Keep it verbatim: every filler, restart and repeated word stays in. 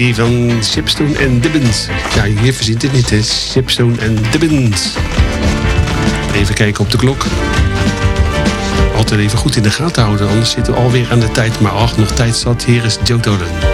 Die van Shipstone en Dibbins. Ja, je verzint het niet, hè? Shipstone en Dibbins. Even kijken op de klok. Altijd even goed in de gaten houden, anders zitten we alweer aan de tijd. Maar ach, nog tijd zat. Hier is Joe Dolan.